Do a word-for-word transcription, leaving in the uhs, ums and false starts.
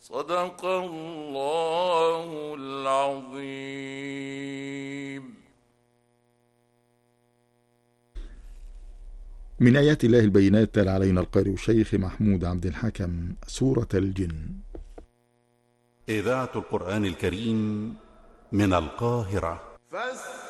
صدق الله العظيم. من آيات الله البينات تلا علينا القارئ الشيخ محمود عبد الحكم سورة الجن. إذاعة القرآن الكريم من القاهرة.